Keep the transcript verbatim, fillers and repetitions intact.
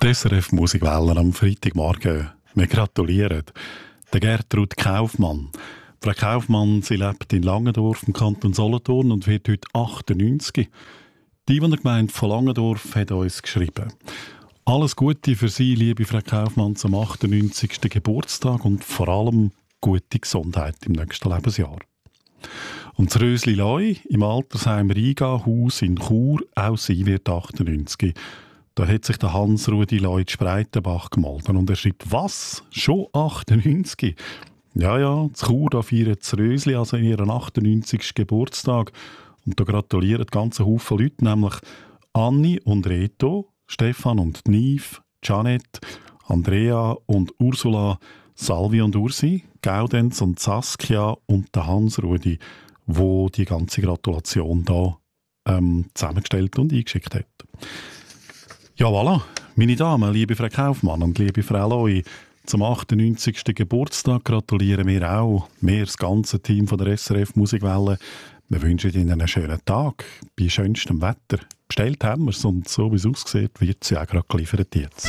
Die S R F Musikwelle am Freitagmorgen. Wir gratulieren. Der Gertrud Kaufmann. Frau Kaufmann, sie lebt in Langendorf im Kanton Solothurn und wird heute achtundneunzig. Die Einwohnergemeinde von Langendorf hat uns geschrieben. Alles Gute für Sie, liebe Frau Kaufmann, zum achtundneunzigsten Geburtstag und vor allem gute Gesundheit im nächsten Lebensjahr. Und das Rösli Loi im Altersheim Riga-Haus in Chur, auch sie wird achtundneunzig. Da hat sich der Hans-Rudi Loi Spreitenbach gemeldet und er schreibt, was? Schon achtundneunzig? Ja, ja, das Chur, da feiert das Rösli also in ihren achtundneunzigsten Geburtstag. Und da gratulieren ganz Haufen Leute, nämlich Anni und Reto, Stefan und Nive, Janet, Andrea und Ursula, Salvi und Ursi, Gaudenz und Saskia und der Hans-Rudi, wo die ganze Gratulation da ähm, zusammengestellt und eingeschickt hat. Ja, voilà, meine Damen, liebe Frau Kaufmann und liebe Frau Loi, zum achtundneunzigsten Geburtstag gratulieren wir auch, wir, das ganze Team von der S R F Musikwelle. Wir wünschen Ihnen einen schönen Tag, bei schönstem Wetter. Bestellt haben wir es und so wie es aussieht, wird sie auch gerade geliefert jetzt.